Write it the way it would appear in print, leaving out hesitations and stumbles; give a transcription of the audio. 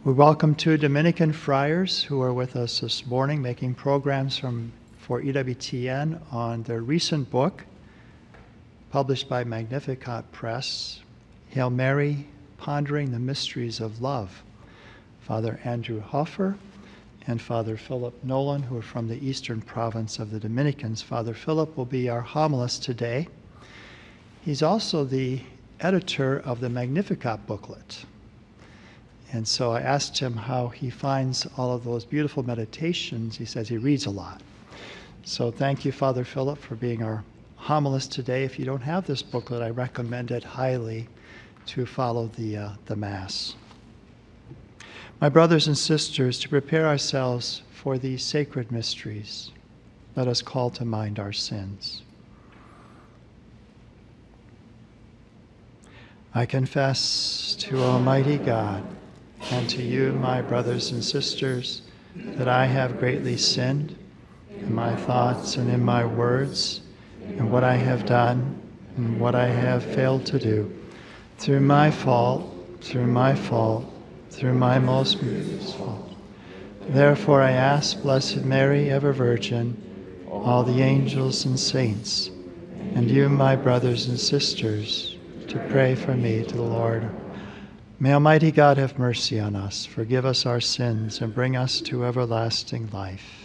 We welcome two Dominican friars who are with us this morning making programs for EWTN on their recent book, published by Magnificat Press, Hail Mary, Pondering the Mysteries of Love. Father Andrew Hoffer and Father Philip Nolan, who are from the eastern province of the Dominicans. Father Philip will be our homilist today. He's also the editor of the Magnificat booklet. And so I asked him how he finds all of those beautiful meditations. He says he reads a lot. So thank you, Father Philip, for being our homilist today. If you don't have this booklet, I recommend it highly to follow the Mass. My brothers and sisters, to prepare ourselves for these sacred mysteries, let us call to mind our sins. I confess to Almighty God and to you, my brothers and sisters, that I have greatly sinned in my thoughts and in my words, in what I have done and what I have failed to do, through my fault, through my most grievous fault. Therefore I ask Blessed Mary, ever Virgin, all the angels and saints, and you, my brothers and sisters, to pray for me to the Lord. May Almighty God have mercy on us, forgive us our sins, and bring us to everlasting life.